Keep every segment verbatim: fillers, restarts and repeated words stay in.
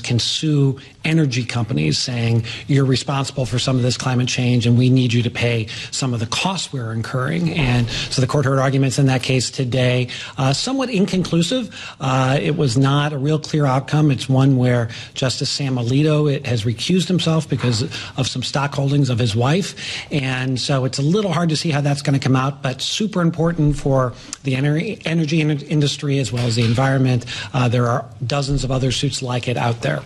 can sue energy companies saying you're responsible for some of this climate change and we need you to pay some of the costs we're incurring. And so the court heard arguments in that case today, uh, somewhat inconclusive. Uh, it was not a real clear outcome. It's one where Justice Sam Alito it has recused himself because of some stock holdings of his wife. And so it's a little hard to see how that's going to come out, but super important for the ener- energy in- industry as well as the environment. Uh, there are dozens of other suits like it out there.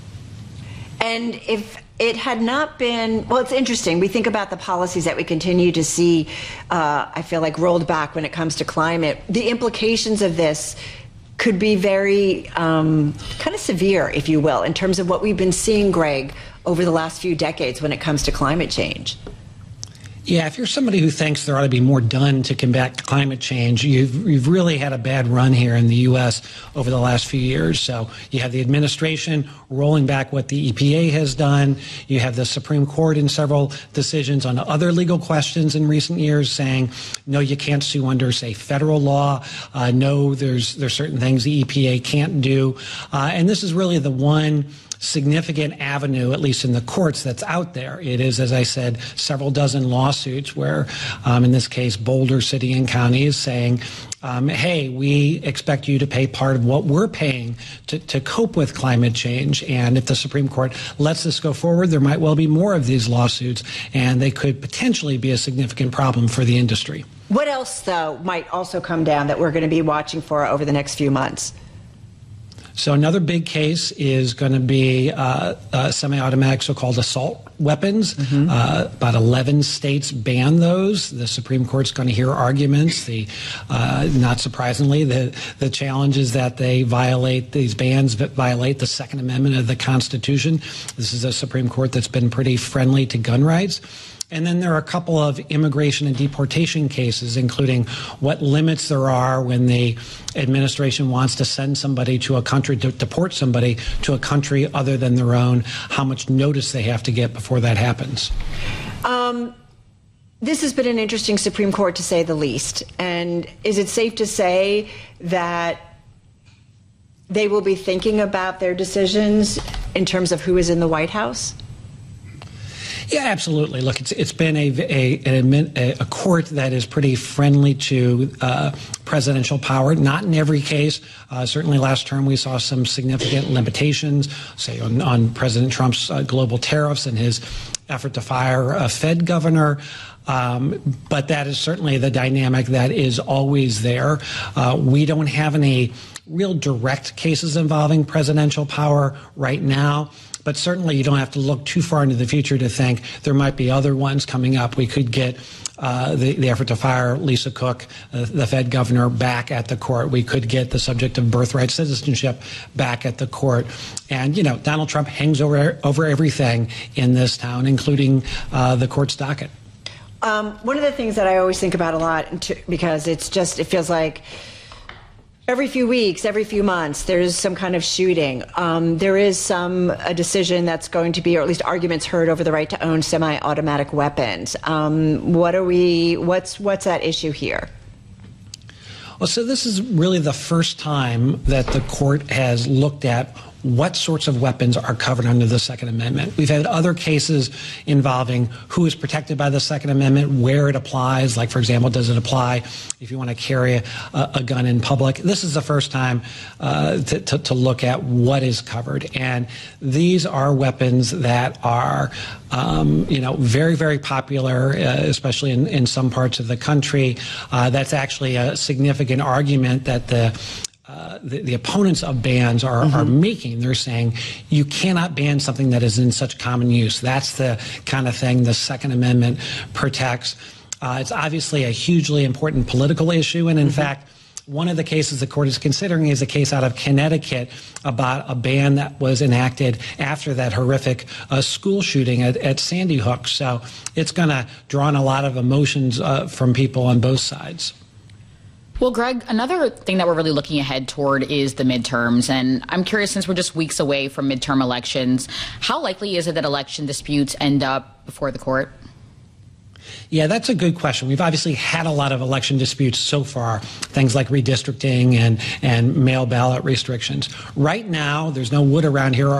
And if it had not been, well, it's interesting. We think about the policies that we continue to see, uh, I feel like, rolled back when it comes to climate. The implications of this could be very um, kind of severe, if you will, in terms of what we've been seeing, Greg, over the last few decades when it comes to climate change. Yeah, if you're somebody who thinks there ought to be more done to combat climate change, you've, you've really had a bad run here in the U S over the last few years. So you have the administration rolling back what the E P A has done. You have the Supreme Court in several decisions on other legal questions in recent years saying, no, you can't sue under, say, federal law. Uh, no, there's, there's certain things the E P A can't do. Uh, and this is really the one significant avenue, at least in the courts, that's out there. It is, as I said, several dozen lawsuits where, um, in this case, Boulder City and County is saying, um, hey, we expect you to pay part of what we're paying to, to cope with climate change. And if the Supreme Court lets this go forward, there might well be more of these lawsuits, and they could potentially be a significant problem for the industry. What else, though, might also come down that we're going to be watching for over the next few months? So another big case is going to be uh, uh, semi-automatic so-called assault weapons. Mm-hmm. Uh, about eleven states ban those. The Supreme Court's going to hear arguments. The, uh, not surprisingly, the, the challenge is that they violate, these bans violate the Second Amendment of the Constitution. This is a Supreme Court that's been pretty friendly to gun rights. And then there are a couple of immigration and deportation cases, including what limits there are when the administration wants to send somebody to a country, to deport somebody to a country other than their own, how much notice they have to get before that happens. Um, this has been an interesting Supreme Court, to say the least. And is it safe to say that they will be thinking about their decisions in terms of who is in the White House? Yeah, absolutely. Look, it's it's been a a, a court that is pretty friendly to uh, presidential power. Not in every case. Uh, certainly, last term we saw some significant limitations, say on, on President Trump's uh, global tariffs and his effort to fire a Fed governor. Um, but that is certainly the dynamic that is always there. Uh, we don't have any real direct cases involving presidential power right now. But certainly you don't have to look too far into the future to think there might be other ones coming up. We could get uh, the, the effort to fire Lisa Cook, uh, the Fed governor, back at the court. We could get the subject of birthright citizenship back at the court. And, you know, Donald Trump hangs over, over everything in this town, including uh, the court's docket. Um, one of the things that I always think about a lot, because it's just, it feels like every few weeks, every few months, there's some kind of shooting. Um, there is some a decision that's going to be, or at least arguments heard over the right to own semi-automatic weapons. Um, what are we? What's what's at issue here? Well, so this is really the first time that the court has looked at what sorts of weapons are covered under the Second Amendment. We've had other cases involving who is protected by the Second Amendment, where it applies. Like, for example, does it apply if you want to carry a, a gun in public? This is the first time uh, to, to, to look at what is covered. And these are weapons that are, um, you know, very, very popular, uh, especially in, in some parts of the country. Uh, that's actually a significant argument that the Uh, the, the opponents of bans are, mm-hmm. are making. They're saying you cannot ban something that is in such common use. That's the kind of thing the Second Amendment protects. Uh, it's obviously a hugely important political issue, and in mm-hmm. fact, one of the cases the court is considering is a case out of Connecticut about a ban that was enacted after that horrific uh, school shooting at, at Sandy Hook. So it's going to draw on a lot of emotions uh, from people on both sides. Well, Greg, another thing that we're really looking ahead toward is the midterms. And I'm curious, since we're just weeks away from midterm elections, how likely is it that election disputes end up before the court? Yeah, that's a good question. We've obviously had a lot of election disputes so far, things like redistricting and, and mail ballot restrictions. Right now, there's no wood around here